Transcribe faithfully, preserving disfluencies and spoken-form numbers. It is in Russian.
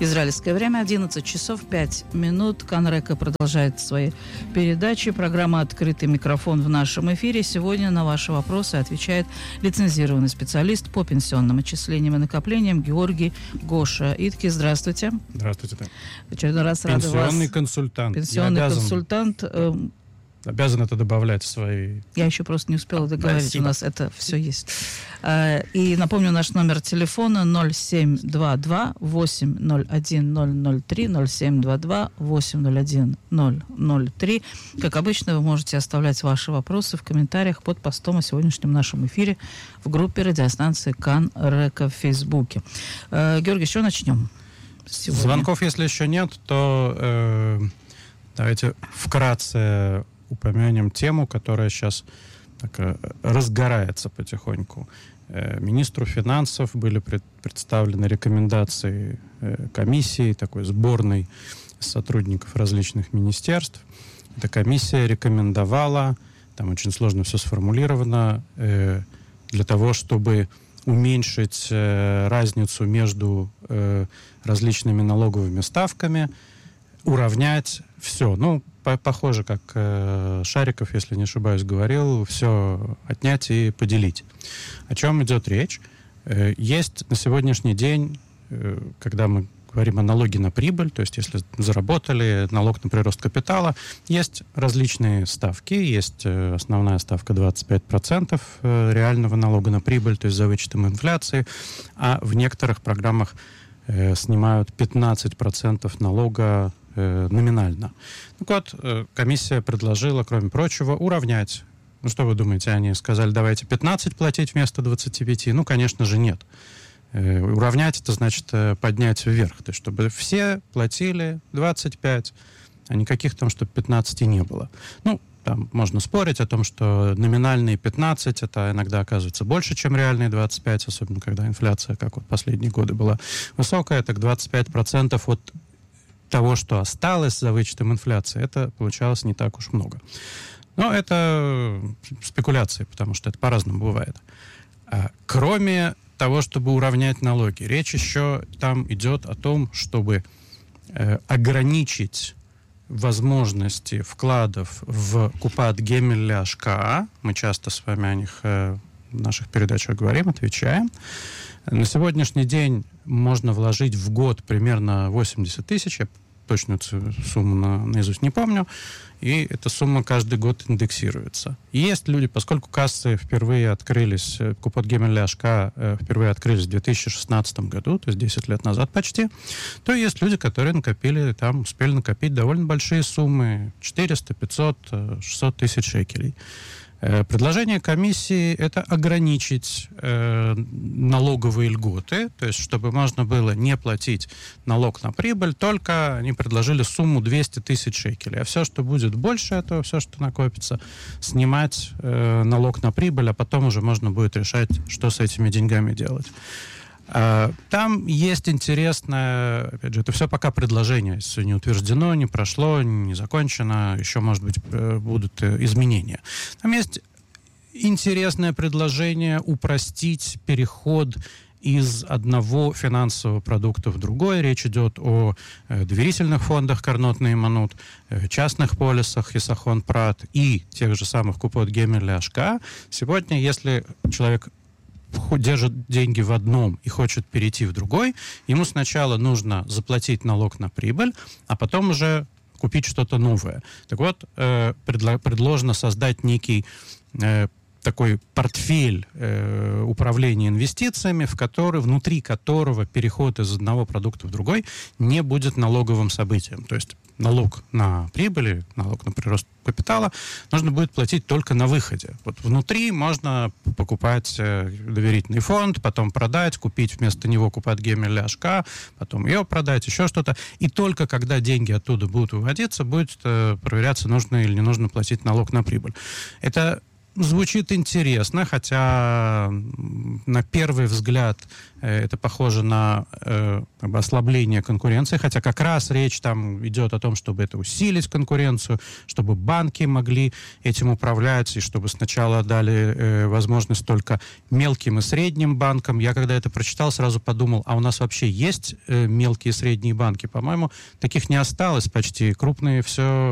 Израильское время одиннадцать часов пять минут. Канрека продолжает свои передачи. Программа «Открытый микрофон» в нашем эфире. Сегодня на ваши вопросы отвечает лицензированный специалист по пенсионным отчислениям и накоплениям Георгий Гоша. Итки, здравствуйте. Здравствуйте. В очередной раз рада вас. Пенсионный консультант. Пенсионный Я обязан, консультант. Э, обязан это добавлять в свои... Я еще просто не успела договорить. Спасибо. У нас это все есть. И напомню, наш номер телефона ноль семь два два восемь ноль один ноль ноль три, ноль семь два два восемь ноль один ноль ноль три. Как обычно, вы можете оставлять ваши вопросы в комментариях под постом о сегодняшнем нашем эфире в группе радиостанции Канрека в Фейсбуке. Георгий, что начнем сегодня? Звонков, если еще нет, то э, давайте вкратце упомянем тему, которая сейчас так, разгорается потихоньку. Министру финансов были пред, представлены рекомендации э, комиссии, такой сборной сотрудников различных министерств. Эта комиссия рекомендовала, там очень сложно все сформулировано, э, для того, чтобы уменьшить э, разницу между э, различными налоговыми ставками, уравнять все. Ну, по- похоже, как э, Шариков, если не ошибаюсь, говорил, все отнять и поделить. О чем идет речь? Э, есть на сегодняшний день, э, когда мы говорим о налоге на прибыль, то есть если заработали, налог на прирост капитала, есть различные ставки. Есть э, основная ставка двадцать пять процентов э, реального налога на прибыль, то есть за вычетом инфляции, а в некоторых программах э, снимают пятнадцать процентов налога э, номинально. Так вот, э, комиссия предложила, кроме прочего, уравнять. Ну, что вы думаете, они сказали, давайте пятнадцать платить вместо двадцати пяти? Ну, конечно же, нет. Э, уравнять это значит э, поднять вверх, то есть чтобы все платили двадцать пять, а никаких там, чтобы пятнадцати не было. Ну, там можно спорить о том, что номинальные пятнадцать, это иногда оказывается больше, чем реальные двадцать пять, особенно когда инфляция, как вот последние годы, была высокая, так двадцать пять процентов от того, что осталось за вычетом инфляции, это получалось не так уж много. Но это спекуляции, потому что это по-разному бывает. А, кроме того, чтобы уравнять налоги, речь еще там идет о том, чтобы э, ограничить возможности вкладов в Купат Гемель Ашкаа. Мы часто с вами о них э, в наших передачах говорим, отвечаем. На сегодняшний день можно вложить в год примерно восемьдесят тысяч, я точную сумму на, наизусть не помню, и эта сумма каждый год индексируется. И есть люди, поскольку кассы впервые открылись, Купат Гемель Ашкаа э, впервые открылись в две тысячи шестнадцатом году, то есть десять лет назад почти, то есть люди, которые накопили, там успели накопить довольно большие суммы, четыреста, пятьсот, шестьсот тысяч шекелей. Предложение комиссии — это ограничить э, налоговые льготы, то есть чтобы можно было не платить налог на прибыль, только они предложили сумму двести тысяч шекелей. А все, что будет больше этого, все, что накопится, снимать э, налог на прибыль, а потом уже можно будет решать, что с этими деньгами делать. Там есть интересное, опять же, это все пока предложение, все не утверждено, не прошло, не закончено, еще, может быть, будут изменения. Там есть интересное предложение упростить переход из одного финансового продукта в другой. Речь идет о доверительных фондах Карнот Нейманут, частных полисах Хисахон Прат и тех же самых Купот Гемель Ашкаа. Сегодня, если человек держит деньги в одном и хочет перейти в другой, ему сначала нужно заплатить налог на прибыль, а потом уже купить что-то новое. Так вот, э, предло- предложено создать некий э, такой портфель э, управления инвестициями, в который, внутри которого переход из одного продукта в другой не будет налоговым событием. То есть налог на прибыль, налог на прирост капитала нужно будет платить только на выходе. Вот внутри можно покупать э, доверительный фонд, потом продать, купить вместо него Купат Гемель Ашкаа, потом ее продать, еще что-то. И только когда деньги оттуда будут выводиться, будет э, проверяться, нужно или не нужно платить налог на прибыль. Это Звучит интересно, хотя на первый взгляд это похоже на э, ослабление конкуренции, хотя как раз речь там идет о том, чтобы это усилить конкуренцию, чтобы банки могли этим управлять, и чтобы сначала дали э, возможность только мелким и средним банкам. Я когда это прочитал, сразу подумал, а у нас вообще есть э, мелкие и средние банки? По-моему, таких не осталось почти. Крупные все